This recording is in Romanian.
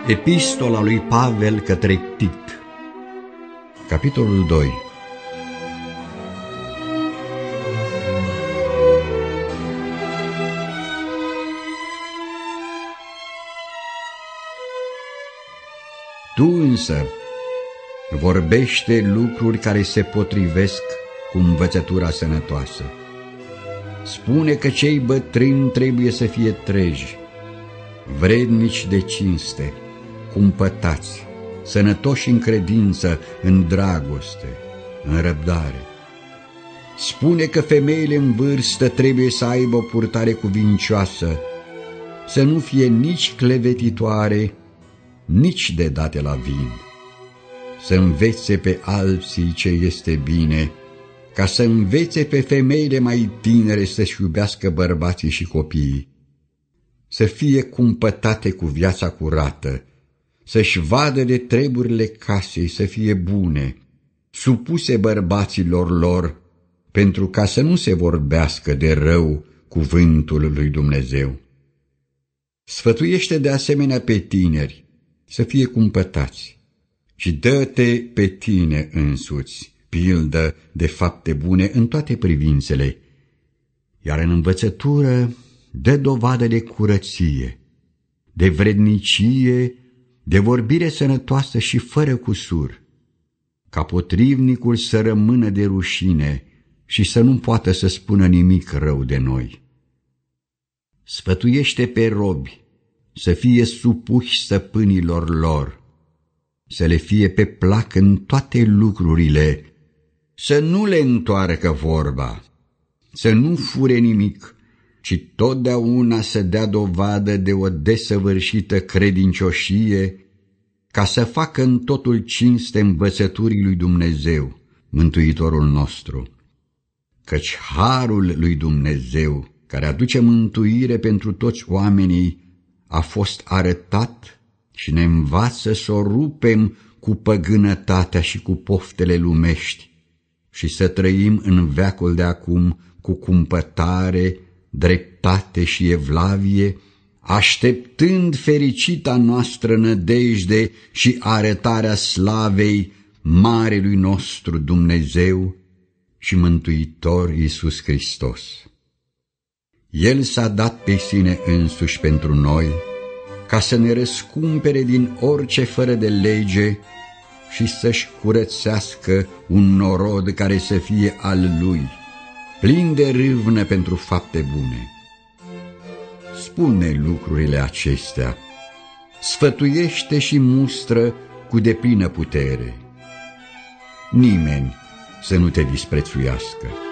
Epistola lui Pavel către Tit, capitolul 2. Tu însă vorbește lucruri care se potrivesc cu învățătura sănătoasă. Spune că cei bătrâni trebuie să fie treji, vrednici de cinste, cumpătați, sănătoși în credință, în dragoste, în răbdare. Spune că femeile în vârstă trebuie să aibă o purtare cuvincioasă, să nu fie nici clevetitoare, nici de date la vin, să învețe pe alții ce este bine, ca să învețe pe femeile mai tinere să-și iubească bărbații și copiii, să fie cumpătate cu viața curată, să-și vadă de treburile casei, să fie bune, supuse bărbaților lor, pentru ca să nu se vorbească de rău cuvântul lui Dumnezeu. Sfătuiește de asemenea pe tineri să fie cumpătați și dă-te pe tine însuți pildă de fapte bune în toate privințele, iar în învățătură dă dovadă de curăție, de vrednicie, de vorbire sănătoasă și fără cusur, ca potrivnicul să rămână de rușine și să nu poată să spună nimic rău de noi. Sfătuiește pe robi să fie supuși stăpânilor lor, să le fie pe plac în toate lucrurile, să nu le întoarcă vorba, să nu fure nimic, ci totdeauna să dea dovadă de o desăvârșită credincioșie, ca să facă în totul cinste învățăturii lui Dumnezeu, Mântuitorul nostru. Căci harul lui Dumnezeu, care aduce mântuire pentru toți oamenii, a fost arătat și ne învață să o rupem cu păgânătatea și cu poftele lumești și să trăim în veacul de acum cu cumpătare, dreptate și evlavie, așteptând fericita noastră nădejde și arătarea slavei marelui nostru Dumnezeu și Mântuitor Iisus Hristos. El s-a dat pe sine însuși pentru noi, ca să ne răscumpere din orice fără de lege și să-și curățească un norod care să fie al Lui, plin de râvnă pentru fapte bune. Spune lucrurile acestea, sfătuiește și mustră cu deplină putere. Nimeni să nu te disprețuiască.